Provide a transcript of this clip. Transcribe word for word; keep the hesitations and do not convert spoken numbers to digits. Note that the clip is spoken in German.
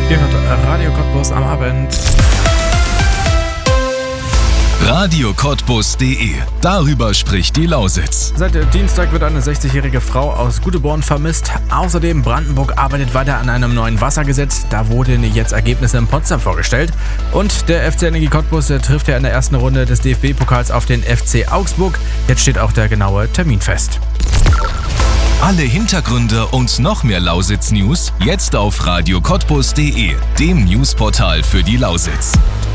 Ihr hört Radio Cottbus am Abend. Radio Cottbus punkt de. Darüber spricht die Lausitz. Seit Dienstag wird eine sechzigjährige Frau aus Guteborn vermisst. Außerdem Brandenburg arbeitet weiter an einem neuen Wassergesetz. Da wurden jetzt Ergebnisse in Potsdam vorgestellt. Und der F C Energie Cottbus der trifft ja in der ersten Runde des D F B-Pokals auf den F C Augsburg. Jetzt steht auch der genaue Termin fest. Alle Hintergründe und noch mehr Lausitz-News jetzt auf Radio Cottbus punkt de, dem Newsportal für die Lausitz.